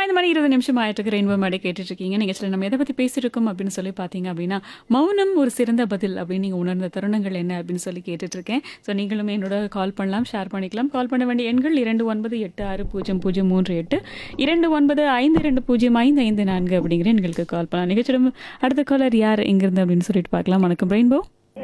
5:20 ஆயிட்டு ரெயின்போ மேடை கேட்டுட்டு இருக்கீங்க. நிகழ்ச்சியில் நம்ம எதை பற்றி பேசியிருக்கோம் அப்படின்னு சொல்லி பார்த்தீங்க அப்படின்னா, மௌனம் ஒரு சிறந்த பதில் அப்படின்னு நீங்கள் உணர்ந்த தருணங்கள் என்ன அப்படின்னு சொல்லி கேட்டுட்டு இருக்கேன். ஸோ நீங்களும் என்னோட கால் பண்ணலாம், ஷேர் பண்ணிக்கலாம். கால் பண்ண வேண்டிய எண்கள் 29860038 2952055554 அப்படிங்கிற எண்களுக்கு கால் பண்ணலாம். நிகழ்ச்சியோட அடுத்த காலர் யார் எங்கிருந்து அப்படின்னு சொல்லிட்டு பார்க்கலாம். வணக்கம் ரெயின்போ.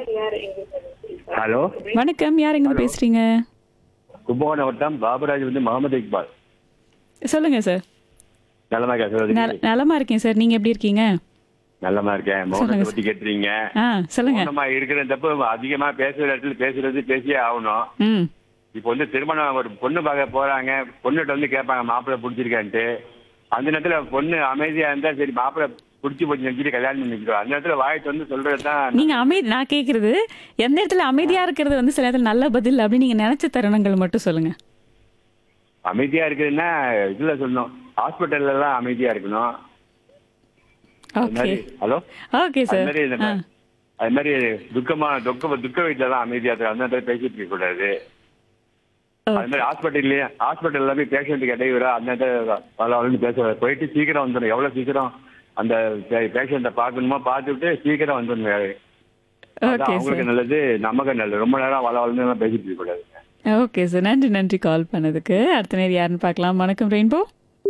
ஹலோ வணக்கம், யார் எங்கிருந்து பேசுறீங்க? கும்பகோணம் வட்டம் பாபராஜ் வந்து முகமது இக்பால். சொல்லுங்க சார். நல்லமா இருக்கா? நலமா இருக்கேன் சார், நீங்க எப்படி இருக்கீங்க? நல்லமா இருக்கேன். மௌனத்தை பத்தி கேட்டுறீங்க. சொல்லுங்க. மௌனமா இருக்கிற தப்பு அதிகமா பேசுற இடத்துல பேசியே ஆகணும். ம் இப்போ வந்து திருமணம் ஒரு பொண்ணு பார்க்க போறாங்க, பொண்ணுகிட்ட வந்து கேட்பாங்க மாப்பிள்ளை பிடிச்சிருக்கான்ட்டு. அந்த நேரத்துல பொண்ணு அமைதியா இருந்தா சரி மாப்பிள்ளை பிடிச்சி போச்சு நினைச்சிட்டு கல்யாணம் பண்ணிக்கிறோம். அந்த நேரத்துல வாய்ட்டு வந்து சொல்றதுதான். நீங்க நான் கேக்குறது எந்த இடத்துல அமைதியா இருக்கிறது வந்து சில இடத்துல நல்ல பதில் அப்படின்னு நீங்க நினைச்ச தருணங்கள் மட்டும் சொல்லுங்க. அமைதியா இருக்குதுன்னா இதுல சொல்லணும், ஹாஸ்பிட்டல்ல எல்லாம் அமைதியா இருக்கணும். ஓகே ஹலோ ஓகே அது சார். மாதிரி அது மாதிரி துக்க வீட்டுல தான் அமைதியா இருக்கு. அந்த நேரத்துல பேசிட்டு இருக்க கூடாது. அது மாதிரி ஹாஸ்பிட்டல்ல போய் பேஷண்ட்டுக்கு இடையூறா அந்த நேரத்தில் பேச போயிட்டு சீக்கிரம் வந்துடும். எவ்வளவு சீக்கிரம் அந்த பேஷண்ட்டை பார்க்கணுமோ பார்த்துட்டு சீக்கிரம் வந்துடும். அவங்களுக்கு நல்லது, நமக்கு நல்லது. ரொம்ப நேரம் வளர்ந்து பேசிட்டு இருக்க கூடாது. ஓகே சார், நன்றி கால் பண்ணதுக்கு. அடுத்த நேரம் யாருன்னு பார்க்கலாம். வணக்கம் ரெயின்போ.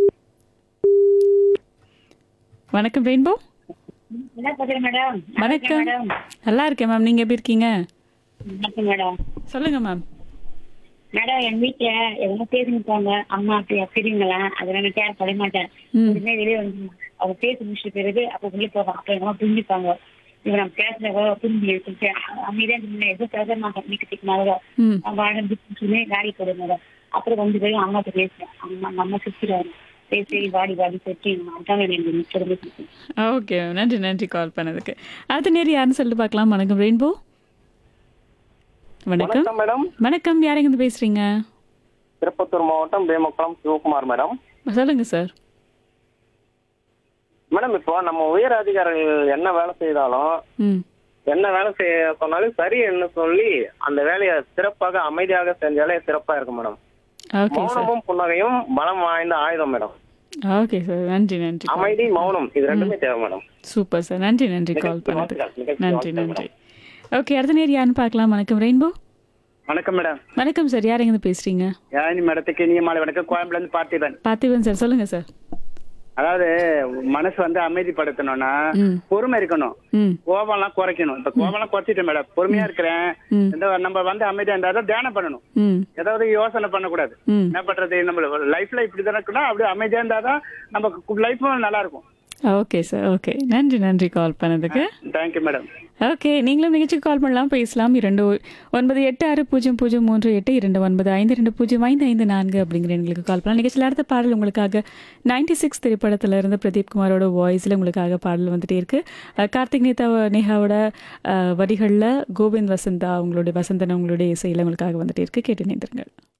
வணக்கம் ரெயின்போ. வணக்கம், நல்லா இருக்கேன் மேம், நீங்க எப்படி இருக்கீங்க? சொல்லுங்க மேம். மேடம் என் வீட்டுல எவ்வளவு பேசிருப்பாங்க, அம்மா பெரியவங்களா, அதெல்லாம் கேர் பண்ண மாட்டேன். உடனே வெளியே வந்து அவங்க பேசி முடிச்ச பிறகு அப்ப வெளியே போவாங்க. அப்ப எங்க புரிஞ்சுப்பாங்க, இவ நம்ம பேசுறவோ புரிஞ்சு அமைதியா எதுவும் பேச மாட்டேன். வீட்டுக்கு வேலை போடுங்க. அப்புறம் வந்து போய் அம்மாட்ட பேசுறேன். அம்மா சுத்திடுவாங்க, பேசி வாடி செட்டி அதான் எனக்கு. ஓகே, நன்றி கால் பண்ணதுக்கு. அடுத்த நேரம் யாருன்னு சொல்லிட்டு பார்க்கலாம். வணக்கம் ரெயின்போ. வணக்கம் மேடம். வணக்கம், யார் எங்க பேசுறீங்க? திருப்பத்தூர் மாவட்டம் பேமக்குளம் சிவகுமார் மேடம். சொல்லுங்க சார். மேடம், இப்போ நம்ம உயர் அதிகாரிகள் என்ன வேலை செய்தாலும் என்ன வேலை செய்ய சொன்னாலும் சரி என்ன சொல்லி அந்த வேலையை சிறப்பாக அமைதியாக செஞ்சாலே சிறப்பா இருக்கும் மேடம். மௌனமும் புன்னகையும் பலம் வாய்ந்த ஆயுதம் மேடம். ஓகே சார், நன்றி. அமைதி மௌனம் இது ரெண்டுமே தேவை மேடம். சூப்பர் சார், நன்றி கால் பண்ணதுக்கு. நன்றி. ஓகே, அடுத்த நேரம் யாருன்னு பார்க்கலாம். வணக்கம் ரெயின்போ. வணக்கம் மேடம். வணக்கம் சார், யார் எங்க பேசுறீங்க? யாழினி மேடத்துக்கு இனிய மாலை வணக்கம். கோயம்புல இருந்து பார்த்திபன் சார், சொல்லுங்க சார். அதாவது மனசு வந்து அமைதிப்படுத்தணும்னா பொறுமை இருக்கணும், கோபம் எல்லாம் குறைக்கணும். இப்ப கோபம் எல்லாம் குறைச்சிட்டேன் மேடம், பொறுமையா இருக்கிறேன். நம்ம வந்து அமைதியா இருந்தாதான் தியானம் பண்ணணும், ஏதாவது யோசனை பண்ணக்கூடாது. என்ன பண்றது, நம்ம லைஃப்ல இப்படிதான் இருக்கணும். அப்படியே அமைதியா இருந்தாதான் நம்ம லைஃபும் நல்லா இருக்கும். ஓகே சார், ஓகே, நன்றி கால் பண்ணதுக்கு. Thank you madam. ஓகே, நீங்களும் நிகழ்ச்சிக்கு கால் பண்ணலாம், பேசலாம். 29860038 2952055554 அப்படிங்கிற எங்களுக்கு கால் பண்ணலாம். நிகழ்ச்சியில் அடுத்த பாடல் உங்களுக்காக 96 திரைப்படத்தில் இருந்து பிரதீப் குமாரோட வாய்ஸில் உங்களுக்காக பாடல் வந்துட்டே இருக்கு. கார்த்திக் நேஹாவோட வரிகளில் கோவிந்த் வசந்தா அவங்களுடைய வசந்தன் அவங்களுடைய இசையில் உங்களுக்காக வந்துட்டே இருக்கு. கேட்டு நேர்ந்துருங்கள்.